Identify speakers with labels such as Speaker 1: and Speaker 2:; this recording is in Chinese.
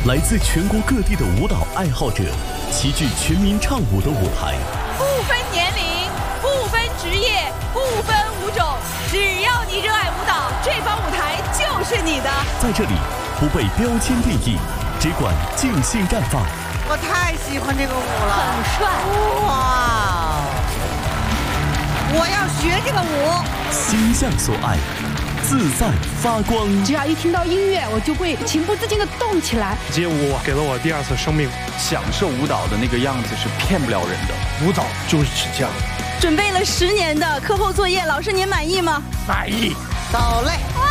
Speaker 1: 来自全国各地的舞蹈爱好者齐聚全民唱舞的舞台，
Speaker 2: 不分年龄，不分职业，不分舞种，只要你热爱舞蹈，这方舞台就是你的。
Speaker 1: 在这里不被标签定义，只管尽兴绽放。
Speaker 3: 我太喜欢这个舞了，
Speaker 2: 很帅
Speaker 3: 哇！我要学这个舞。
Speaker 1: 心向所爱，自在发光。
Speaker 4: 只要一听到音乐，我就会情不自禁地动起来。
Speaker 5: 街舞给了我第二次生命。
Speaker 6: 享受舞蹈的那个样子是骗不了人的，
Speaker 5: 舞蹈就是这样。
Speaker 2: 准备了10年的课后作业，老师您满意吗？
Speaker 5: 满意。
Speaker 3: 走嘞。